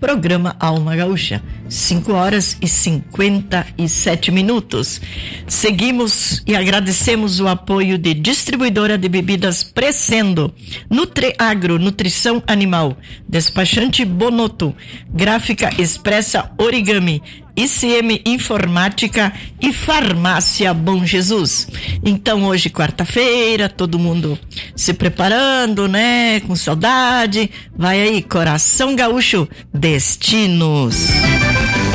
programa Alma Gaúcha, 5h57. Seguimos e agradecemos o apoio de Distribuidora de Bebidas Crescendo, Nutreagro, Nutrição Animal, Despachante Bonotto, Gráfica Expressa Origami, ICM Informática e Farmácia Bom Jesus. Então hoje, quarta-feira, todo mundo se preparando, né? Com saudade. Vai aí, Coração Gaúcho, Destinos.